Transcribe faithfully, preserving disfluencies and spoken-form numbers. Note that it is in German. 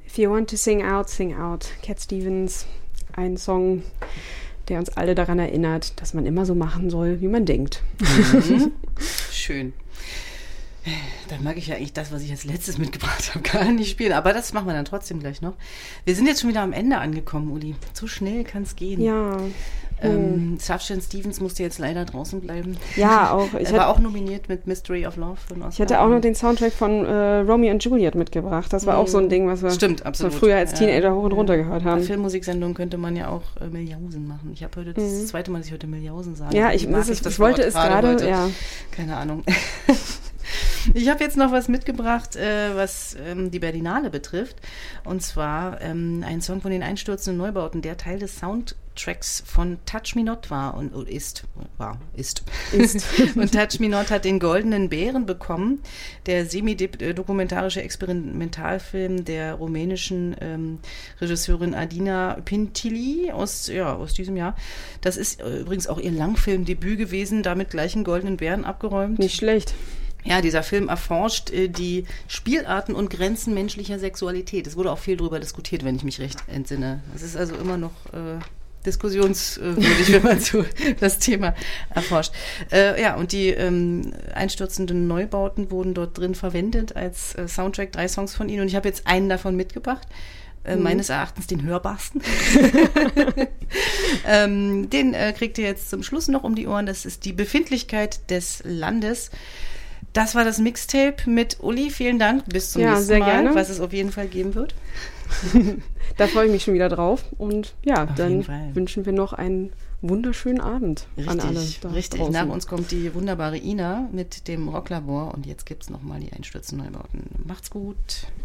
If you want to sing out, sing out. Cat Stevens, ein Song, der uns alle daran erinnert, dass man immer so machen soll, wie man denkt. Mhm. Schön. Dann mag ich ja eigentlich das, was ich als letztes mitgebracht habe, gar nicht spielen. Aber das machen wir dann trotzdem gleich noch. Wir sind jetzt schon wieder am Ende angekommen, Uli. So schnell kann es gehen. Ja. Ähm, Sufjan Stevens musste jetzt leider draußen bleiben. Ja, auch. Ich er war auch nominiert mit Mystery of Love von Oscar. Ich hatte auch noch den Soundtrack von äh, Romeo und Juliet mitgebracht. Das war mhm. auch so ein Ding, was wir Stimmt, absolut. von früher als Teenager ja. hoch und runter gehört haben. Bei Filmmusiksendungen könnte man ja auch äh, Milljausen machen. Ich habe heute mhm. das zweite Mal, dass ich heute Milljausen sage. Ja, ich, das ist, ich wollte es gerade, ja. Keine Ahnung. Ich habe jetzt noch was mitgebracht, äh, was ähm, die Berlinale betrifft. Und zwar ähm, ein Song von den Einstürzenden Neubauten, der Teil des Soundtracks von Touch Me Not war und oh, ist. War, ist. ist. Und Touch Me Not hat den Goldenen Bären bekommen. Der semi-dokumentarische Experimentalfilm der rumänischen ähm, Regisseurin Adina Pintili aus, ja, aus diesem Jahr. Das ist äh, übrigens auch ihr Langfilmdebüt gewesen, damit gleich einen Goldenen Bären abgeräumt. Nicht schlecht. Ja, dieser Film erforscht äh, die Spielarten und Grenzen menschlicher Sexualität. Es wurde auch viel darüber diskutiert, wenn ich mich recht entsinne. Es ist also immer noch äh, diskussionswürdig, wenn man so das Thema erforscht. Äh, ja, und die ähm, einstürzenden Neubauten wurden dort drin verwendet als äh, Soundtrack, drei Songs von ihnen. Und ich habe jetzt einen davon mitgebracht. Äh, mhm. Meines Erachtens den hörbarsten. ähm, den äh, kriegt ihr jetzt zum Schluss noch um die Ohren. Das ist die Befindlichkeit des Landes. Das war das Mixtape mit Uli. Vielen Dank. Bis zum ja, nächsten sehr Mal, gerne. Was es auf jeden Fall geben wird. Da freue ich mich schon wieder drauf. Und ja, auf dann wünschen wir noch einen wunderschönen Abend richtig, an alle. Da richtig. Draußen. Nach uns kommt die wunderbare Ina mit dem Rocklabor. Und jetzt gibt es nochmal die Einstürzenden Neubauten. Macht's gut.